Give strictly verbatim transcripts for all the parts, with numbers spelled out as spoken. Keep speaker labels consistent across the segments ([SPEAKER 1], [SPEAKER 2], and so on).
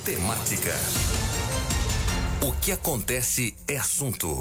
[SPEAKER 1] Temática. O que acontece é assunto.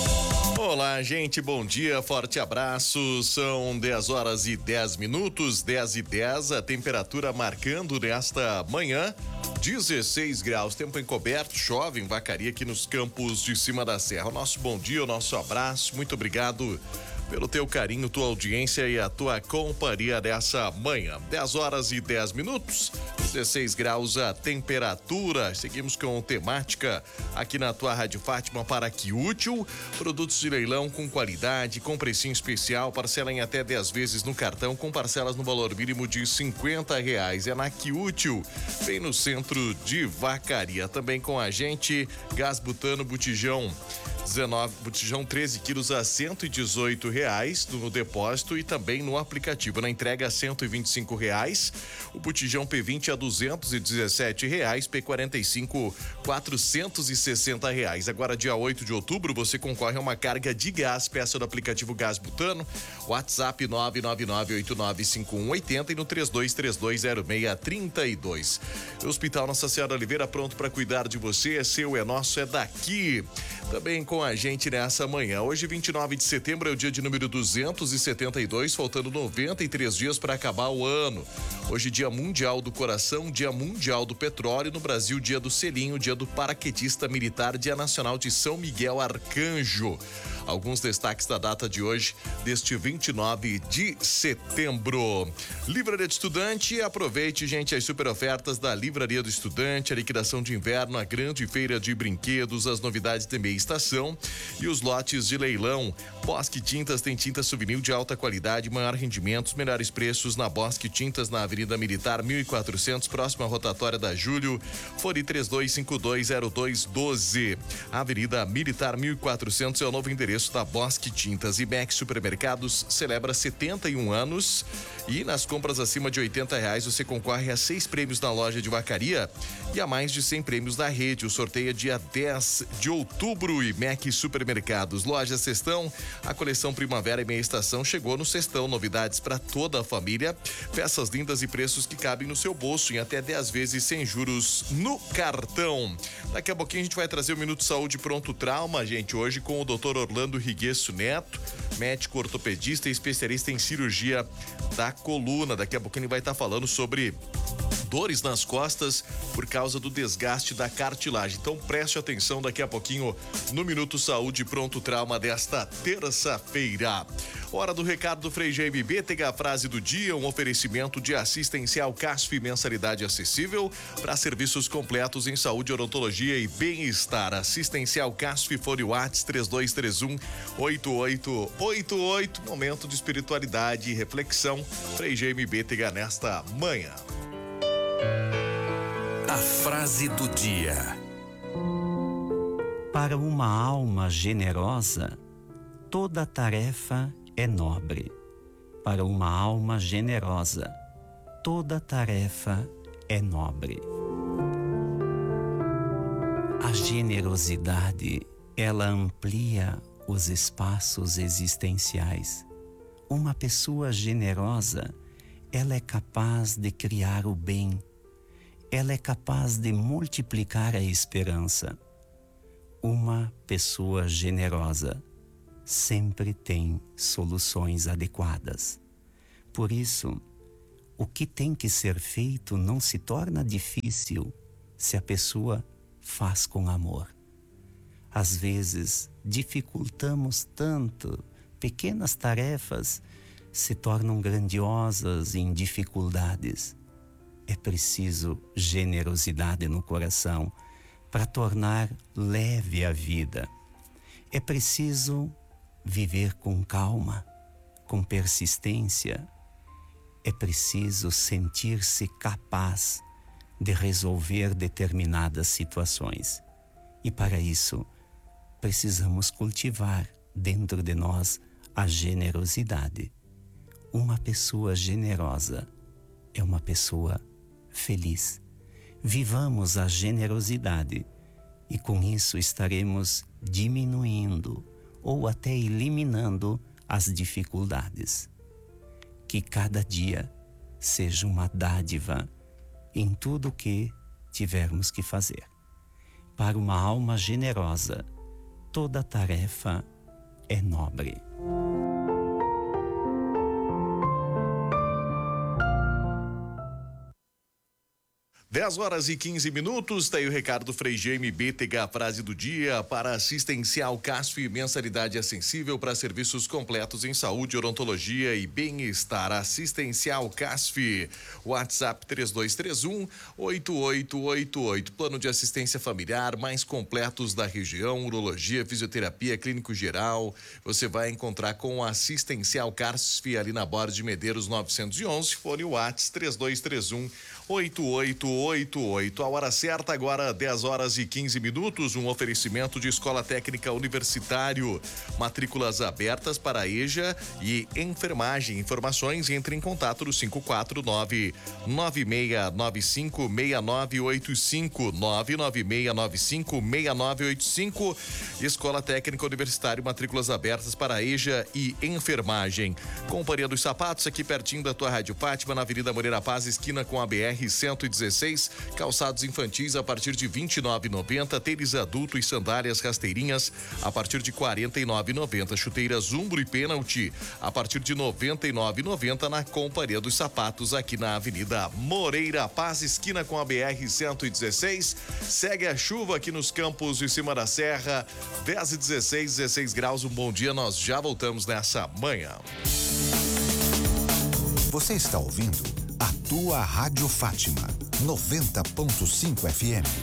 [SPEAKER 2] Olá, gente, bom dia, forte abraço. São dez horas e dez minutos, dez e dez, a temperatura marcando nesta manhã dezesseis graus, tempo encoberto, chove em Vacaria aqui nos campos de cima da serra. O nosso bom dia, o nosso abraço, muito obrigado pelo teu carinho, tua audiência e a tua companhia dessa manhã. dez horas e dez minutos, dezesseis graus a temperatura. Seguimos com temática aqui na tua Rádio Fátima para que útil. Produtos de leilão com qualidade, com precinho especial, parcela em até dez vezes no cartão, com parcelas no valor mínimo de cinquenta reais. É na Que Útil, bem no centro de Vacaria. Também com a gente, gás butano botijão dezenove, botijão treze quilos a cento e dezoito reais no depósito e também no aplicativo. Na entrega a cento e vinte e cinco reais. O botijão P vinte a duzentos e dezessete reais, P quarenta e cinco quatrocentos e sessenta reais. Agora, dia oito de outubro, você concorre a uma carga de gás. Peça do aplicativo Gás Butano, WhatsApp nove nove nove oito nove cinco um oito zero e no três dois três dois zero seis três dois. Hospital Nossa Senhora Oliveira, pronto para cuidar de você. É seu, é nosso, é daqui. Também com a gente nessa manhã. Hoje, vinte e nove de setembro, é o dia de número duzentos e setenta e dois, faltando noventa e três dias para acabar o ano. Hoje, dia mundial do coração, dia mundial do petróleo. No Brasil, dia do selinho, dia do paraquedista militar, dia nacional de São Miguel Arcanjo. Alguns destaques da data de hoje, deste vinte e nove de setembro. Livraria do Estudante, aproveite, gente, as super ofertas da Livraria do Estudante, a liquidação de inverno, a grande feira de brinquedos, as novidades de meia estação e os lotes de leilão. Bosque Tintas tem tinta souvenir de alta qualidade, maior rendimento, os melhores preços na Bosque Tintas, na Avenida Militar mil e quatrocentos, próxima rotatória da Júlio. Fone três dois cinco dois zero dois um dois. Avenida Militar mil e quatrocentos é o novo endereço da Bosque Tintas. E Mac Supermercados celebra setenta e um anos e nas compras acima de oitenta reais você concorre a seis prêmios na loja de Vacaria e a mais de cem prêmios da rede. O sorteio é dia dez de outubro e Mac Supermercados. Loja Sextão, a coleção Primavera e Meia Estação chegou no Sextão. Novidades para toda a família, peças lindas e preços que cabem no seu bolso em até dez vezes sem juros no cartão. Daqui a pouquinho a gente vai trazer o Minuto Saúde Pronto Trauma, gente, hoje com o doutor Orlando Riguesso Neto, médico ortopedista e especialista em cirurgia da coluna. Daqui a pouquinho ele vai estar falando sobre dores nas costas por causa do desgaste da cartilagem. Então preste atenção daqui a pouquinho no Minuto Saúde Pronto Trauma desta terça-feira. Hora do recado do Frei G M B, tem a frase do dia, um oferecimento de assistencial C A S F, mensalidade acessível para serviços completos em saúde, odontologia e bem-estar. Assistencial C A S F, fone WhatsApp três dois três um oito oito oito oito. Momento de espiritualidade e reflexão. Frei G M B tem nesta manhã.
[SPEAKER 1] A frase do dia.
[SPEAKER 3] Para uma alma generosa, toda tarefa é nobre. Para uma alma generosa, toda tarefa é nobre. A generosidade, ela amplia os espaços existenciais. Uma pessoa generosa, ela é capaz de criar o bem. Ela é capaz de multiplicar a esperança. Uma pessoa generosa sempre tem soluções adequadas. Por isso, o que tem que ser feito não se torna difícil se a pessoa faz com amor. Às vezes, dificultamos tanto, pequenas tarefas se tornam grandiosas em dificuldades. É preciso generosidade no coração para tornar leve a vida. É preciso viver com calma, com persistência. É preciso sentir-se capaz de resolver determinadas situações. E para isso, precisamos cultivar dentro de nós a generosidade. Uma pessoa generosa é uma pessoa feliz. Vivamos a generosidade e com isso estaremos diminuindo ou até eliminando as dificuldades. Que cada dia seja uma dádiva em tudo que tivermos que fazer. Para uma alma generosa, toda tarefa é nobre.
[SPEAKER 2] dez horas e quinze minutos, tá aí o Ricardo Frei Jaime B T H, a frase do dia. Para assistencial C A S F, mensalidade acessível para serviços completos em saúde, odontologia e bem-estar. Assistencial C A S F, WhatsApp três dois três um, oito oito oito oito. Plano de assistência familiar mais completos da região, urologia, fisioterapia, clínico geral. Você vai encontrar com Assistencial C A S F ali na Borda de Medeiros novecentos e onze, fone WhatsApp três dois três um, oito oito oito oito. A hora certa agora, dez horas e quinze minutos, um oferecimento de Escola Técnica Universitário, matrículas abertas para EJA e enfermagem. Informações, entre em contato no cinco quatro nove, nove seis nove cinco, seis nove oito cinco, nove nove seis nove cinco, seis nove oito cinco. Escola Técnica Universitário, matrículas abertas para EJA e enfermagem. Companhia dos Sapatos, aqui pertinho da tua Rádio Fátima, na Avenida Moreira Paz, esquina com a B R cento e dezesseis, calçados infantis a partir de vinte e nove reais e noventa centavos, tênis adulto e sandálias rasteirinhas a partir de quarenta e nove reais e noventa centavos, chuteiras Umbro e Pênalti a partir de noventa e nove reais e noventa centavos na Companhia dos Sapatos, aqui na Avenida Moreira Paz, esquina com a B R cento e dezesseis. Segue a chuva aqui nos campos de cima da serra, dez e dezesseis, dezesseis graus, um bom dia, nós já voltamos nessa manhã.
[SPEAKER 4] Você está ouvindo a tua Rádio Fátima, noventa ponto cinco F M.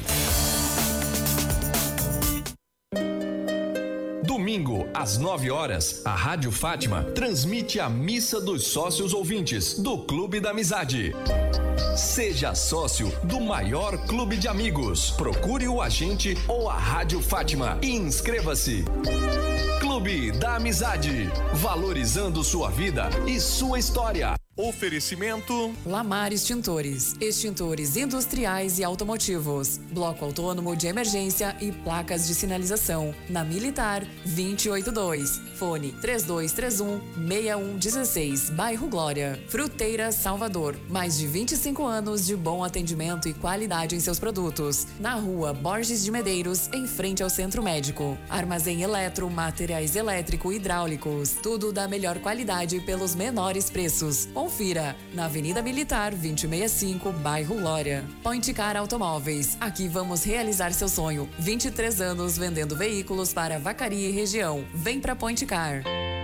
[SPEAKER 5] Domingo, às nove horas, a Rádio Fátima transmite a Missa dos Sócios Ouvintes do Clube da Amizade. Seja sócio do maior clube de amigos. Procure o agente ou a Rádio Fátima e inscreva-se. Clube da Amizade, valorizando sua vida e sua história.
[SPEAKER 2] Oferecimento
[SPEAKER 6] Lamar Extintores, extintores industriais e automotivos, bloco autônomo de emergência e placas de sinalização, na Militar duzentos e oitenta e dois, fone três dois três um, seis um um seis, bairro Glória. Fruteira Salvador, mais de vinte e cinco anos de bom atendimento e qualidade em seus produtos, na rua Borges de Medeiros, em frente ao Centro Médico. Armazém Eletro, materiais elétrico e hidráulicos, tudo da melhor qualidade pelos menores preços. Confira, na Avenida Militar duzentos e sessenta e cinco, bairro Glória. Point Car Automóveis, aqui vamos realizar seu sonho. vinte e três anos vendendo veículos para Vacaria e região. Vem pra Point Car.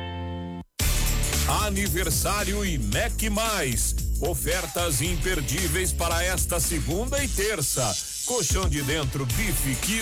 [SPEAKER 7] Aniversário e Mac Mais. Ofertas imperdíveis para esta segunda e terça. Colchão de dentro bife quilo